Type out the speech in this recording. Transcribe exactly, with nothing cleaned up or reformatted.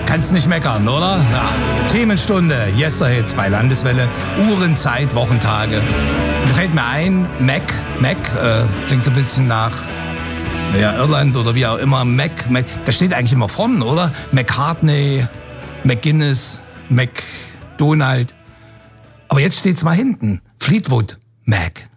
Kannst nicht meckern, oder? Ja. Themenstunde, Yesterhits bei Landeswelle, Uhrenzeit, Wochentage. Da fällt mir ein, Mac, Mac, äh, klingt so ein bisschen nach, naja, Irland oder wie auch immer, Mac, Mac, das steht eigentlich immer vorne, oder? McCartney, McGuinness, McDonald. Aber jetzt steht's mal hinten, Fleetwood Mac.